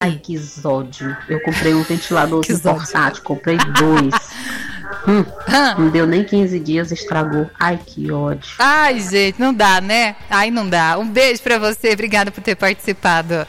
Ai, que ódio. Eu comprei um ventilador portátil, comprei 2. Não deu nem 15 dias, estragou. Ai, que ódio. Ai, gente, não dá, né? Ai, não dá. Um beijo pra você, obrigada por ter participado.